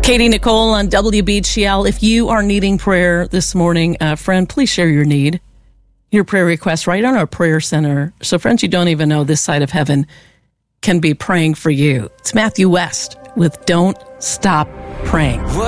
Katie Nicole on WBGL. If you are needing prayer this morning, friend, please share your need, your prayer request right on our prayer center. So friends you don't even know this side of heaven can be praying for you. It's Matthew West with Don't Stop Praying.